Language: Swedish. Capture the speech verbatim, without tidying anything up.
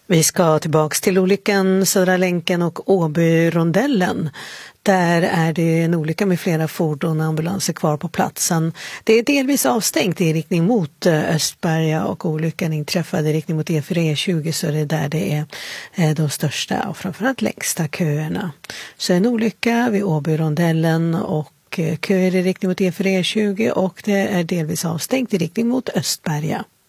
Vi ska tillbaks till olyckan Södra länken och Åbyrondellen. Där är det en olycka med flera fordon och ambulanser kvar på platsen. Det är delvis avstängt i riktning mot Östberga och olyckan inträffade i riktning mot E fyra E tjugo, så det är där det är de största och framförallt längsta köerna. Så en olycka vid Åbyrondellen och köer i riktning mot E fyra E tjugo och det är delvis avstängt i riktning mot Östberga.